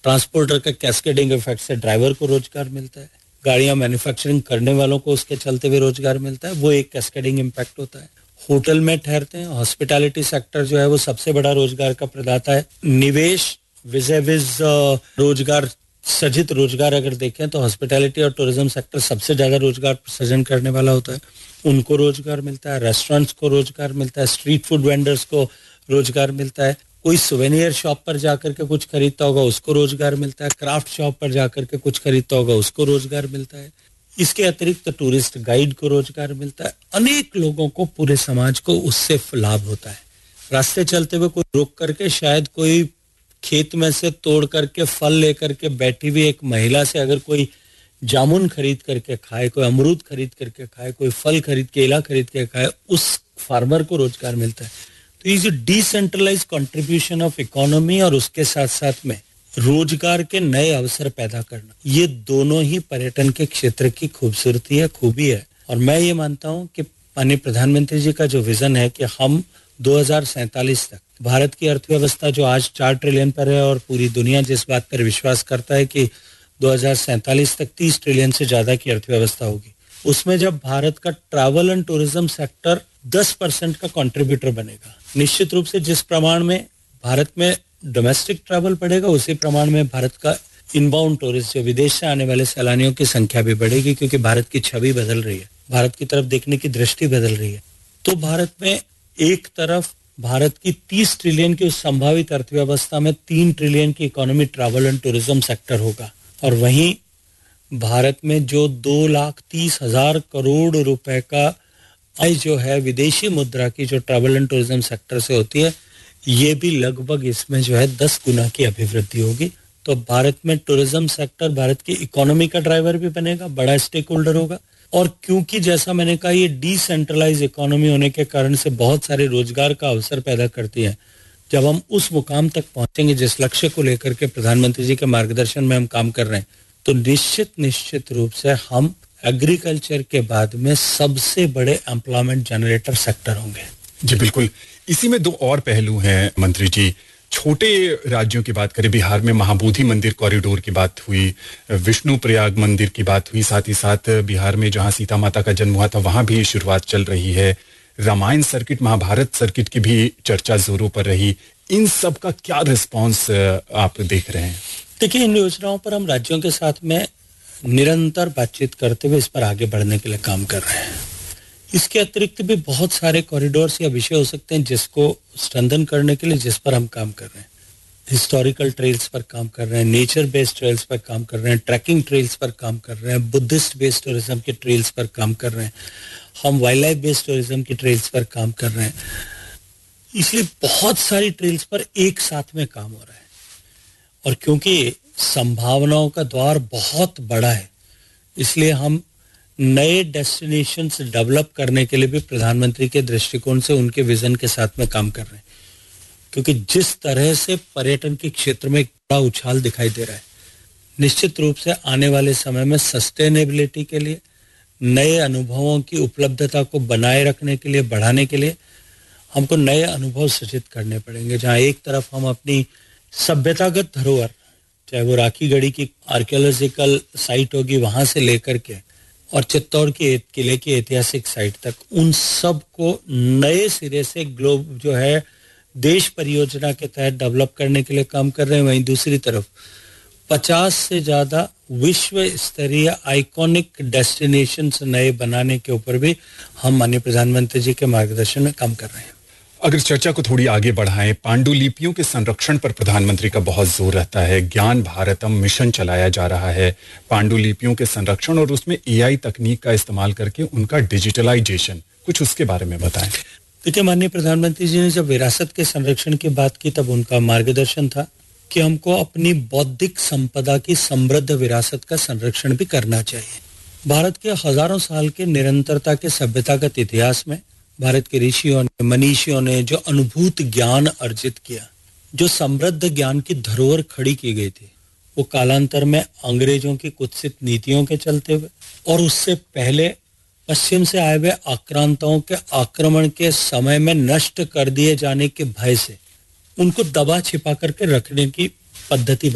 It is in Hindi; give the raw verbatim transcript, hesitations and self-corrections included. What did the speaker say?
ट्रांसपोर्टर का कैस्केडिंग इफेक्ट से ड्राइवर को रोजगार मिलता है, गाड़ियां मैन्युफैक्चरिंग करने वालों को उसके चलते हुए रोजगार मिलता है, वो एक कैस्केडिंग इम्पैक्ट होता है। होटल में ठहरते हैं, हॉस्पिटैलिटी सेक्टर जो है वो सबसे बड़ा रोजगार का प्रदाता है। निवेश विज विज रोजगार सृजित रोजगार अगर देखें तो हॉस्पिटैलिटी और टूरिज्म सेक्टर सबसे ज्यादा रोजगार सृजन करने वाला होता है, उनको रोजगार मिलता है। रेस्टोरेंट्स को रोजगार मिलता है, स्ट्रीट फूड वेंडर्स को रोजगार मिलता है, कोई सुवेनियर शॉप पर जाकर के कुछ खरीदता होगा उसको रोजगार मिलता है, क्राफ्ट शॉप पर जाकर के कुछ खरीदता होगा उसको रोजगार मिलता है। इसके अतिरिक्त तो टूरिस्ट गाइड को रोजगार मिलता है। अनेक लोगों को, पूरे समाज को उससे लाभ होता है। रास्ते चलते हुए कोई रोक करके शायद कोई खेत में से तोड़ करके फल लेकर के बैठी हुई एक महिला से अगर कोई जामुन खरीद करके खाए, कोई अमरूद खरीद करके खाए, कोई फल खरीद केला खरीद के खाए, उस फार्मर को रोजगार मिलता है। तो ये जो डिसेंट्रलाइज कंट्रीब्यूशन ऑफ इकोनॉमी और उसके साथ साथ में रोजगार के नए अवसर पैदा करना, ये दोनों ही पर्यटन के क्षेत्र की खूबसूरती है, खूबी है। और मैं ये मानता हूं कि माननीय प्रधानमंत्री जी का जो विजन है कि हम दो हज़ार सैंतालीस तक भारत की अर्थव्यवस्था जो आज चार ट्रिलियन पर है और पूरी दुनिया जिस बात पर विश्वास करता है कि दो हज़ार सैंतालीस तक तीस ट्रिलियन से ज्यादा की अर्थव्यवस्था होगी, उसमें जब भारत का ट्रैवल एंड टूरिज्म सेक्टर दस परसेंट का कंट्रीब्यूटर बनेगा, निश्चित रूप से जिस प्रमाण में भारत में डोमेस्टिक ट्रैवल बढ़ेगा उसी प्रमाण में भारत का इनबाउंड टूरिस्ट जो विदेश से आने वाले सैलानियों की संख्या भी बढ़ेगी, क्योंकि भारत की छवि बदल रही है, भारत की तरफ देखने की दृष्टि बदल रही है। तो भारत में एक तरफ भारत की तीस ट्रिलियन की उस संभावित अर्थव्यवस्था में तीन ट्रिलियन की economy travel and tourism sector होगा, और वहीं भारत में जो दो लाख तीस हजार करोड़ रुपए का आय जो है विदेशी मुद्रा की जो ट्रैवल एंड टूरिज्म सेक्टर से होती है, ये भी लगभग इसमें जो है दस गुना की अभिवृद्धि होगी। तो भारत में टूरिज्म सेक्टर भारत की इकोनॉमी का ड्राइवर भी बनेगा, बड़ा स्टेक होल्डर होगा। और क्योंकि जैसा मैंने कहा ये डिसेंट्रलाइज इकोनॉमी होने के कारण से बहुत सारे रोजगार का अवसर पैदा करती है, जब हम उस मुकाम तक पहुंचेंगे जिस लक्ष्य को लेकर के प्रधानमंत्री जी के मार्गदर्शन में हम काम कर रहे हैं, तो निश्चित निश्चित रूप से हम एग्रीकल्चर के बाद में सबसे बड़े एम्प्लॉयमेंट जनरेटर सेक्टर होंगे। जी बिल्कुल। इसी में दो और पहलू हैं मंत्री जी। छोटे राज्यों की बात करें, बिहार में महाबोधि मंदिर कॉरिडोर की बात हुई, विष्णु प्रयाग मंदिर की बात हुई, साथ ही साथ बिहार में जहां सीता माता का जन्म हुआ था वहां भी शुरुआत चल रही है। रामायण सर्किट, महाभारत सर्किट की भी चर्चा जोरों पर रही। इन सब का क्या रिस्पॉन्स आप देख रहे हैं? देखिए, इन योजनाओं पर हम राज्यों के साथ में निरंतर बातचीत करते हुए इस पर आगे बढ़ने के लिए काम कर रहे हैं। इसके अतिरिक्त भी बहुत सारे कॉरिडोर्स या विषय हो सकते हैं जिसको स्ट्रेंथन करने के लिए जिस पर हम काम कर रहे हैं। हिस्टोरिकल ट्रेल्स पर काम कर रहे हैं, नेचर बेस्ड ट्रेल्स पर काम कर रहे हैं, ट्रैकिंग ट्रेल्स पर काम कर रहे हैं, बुद्धिस्ट बेस्ड टूरिज्म के ट्रेल्स पर काम कर रहे हैं, हम वाइल्ड लाइफ बेस्ड टूरिज्म की ट्रेल्स पर काम कर रहे हैं। इसलिए बहुत सारी ट्रेल्स पर एक साथ में काम हो रहा है, और क्योंकि संभावनाओं का द्वार बहुत बड़ा है, इसलिए हम नए डेस्टिनेशंस डेवलप करने के लिए भी प्रधानमंत्री के दृष्टिकोण से उनके विजन के साथ में काम कर रहे हैं। क्योंकि जिस तरह से पर्यटन के क्षेत्र में एक बड़ा उछाल दिखाई दे रहा है, निश्चित रूप से आने वाले समय में सस्टेनेबिलिटी के लिए, नए अनुभवों की उपलब्धता को बनाए रखने के लिए, बढ़ाने के लिए हमको नए अनुभव सृजित करने पड़ेंगे। जहां एक तरफ हम अपनी सभ्यतागत धरोहर, चाहे वो राखी गढ़ी की आर्कियोलॉजिकल साइट होगी वहां से लेकर के और चित्तौड़ के किले की ऐतिहासिक साइट तक, उन सब को नए सिरे से ग्लोब जो है देश परियोजना के तहत डेवलप करने के लिए काम कर रहे हैं। वहीं दूसरी तरफ पचास से ज्यादा विश्व स्तरीय आइकॉनिक डेस्टिनेशंस नए बनाने के ऊपर भी हम माननीय प्रधानमंत्री जी के मार्गदर्शन में काम कर रहे हैं। अगर चर्चा को थोड़ी आगे बढ़ाएं, पांडुलिपियों के संरक्षण पर प्रधानमंत्री का बहुत जोर रहता है। ज्ञान भारतम मिशन चलाया जा रहा है पांडुलिपियों के संरक्षण और उसमें एआई तकनीक का इस्तेमाल करके उनका डिजिटलाइजेशन, कुछ उसके बारे में बताएं। देखिए, माननीय प्रधानमंत्री जी ने जब विरासत के संरक्षण की बात की तब उनका मार्गदर्शन था कि हमको अपनी बौद्धिक संपदा की समृद्ध विरासत का संरक्षण भी करना चाहिए। भारत के हजारों साल के निरंतरता के सभ्यतागत इतिहास में भारत के ऋषियों ने, मनीषियों ने जो अनुभूत ज्ञान अर्जित किया, जो समृद्ध ज्ञान की धरोहर खड़ी की गई थी, वो कालांतर में अंग्रेजों की कुत्सित नीतियों के चलते हुए और उससे पहले पश्चिम से आए हुए आक्रांताओं के आक्रमण के समय में नष्ट कर दिए जाने के भय से उनको दबा छिपा करके रखने की पद्धति